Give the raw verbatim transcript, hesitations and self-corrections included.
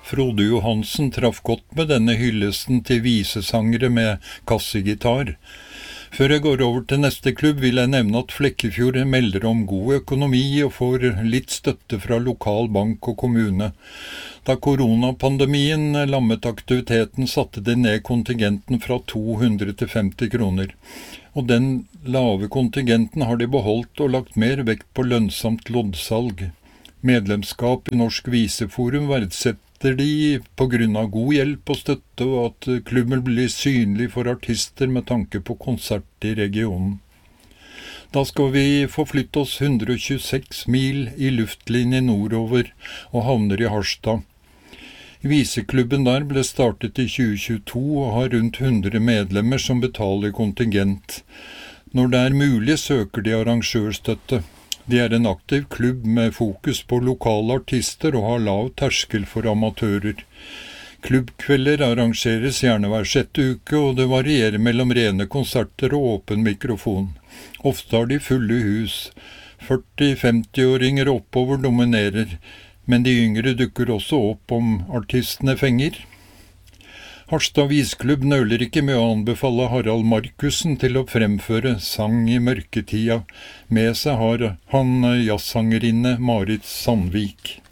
Frode Johansen traff godt med denne hyllesten til visesangere med kassegitar. Før jeg går over til neste klubb, vil jeg nevne at Flekkefjord melder om god økonomi og får litt støtte fra lokal bank og kommune. Da koronapandemien lammet aktiviteten, satte de ned kontingenten fra to hundre til femti kroner. Og den lave kontingenten har de beholdt og lagt mer vekt på lønnsomt loddsalg. Medlemskap i Norsk Viseforum verdsetter de på grunn av god hjelp og støtte, og at klubben blir synlig for artister med tanke på konsert i regionen. Da skal vi forflytte oss hundre og tjueseks mil i luftlinje nordover og havner i Harstad. Viseklubben der ble startet i tjue tjueto og har rundt hundre medlemmer som betaler kontingent. Når det er mulig, søker de arrangørstøtte. De er en aktiv klubb med fokus på lokale artister og har lav terskel for amatører. Klubbkvelder arrangeres gjerne hver sjette uke, og det varierer mellom rene konserter og åpen mikrofon. Ofte har de fulle hus. førti-femti-åringer oppover dominerer, men de yngre dukker også opp om artistene fenger. Harstad Visklubb nøler ikke med å anbefale Harald Markussen til å fremføre Sang i mørketida. Med seg har han jazzsangerinne Marit Sandvik.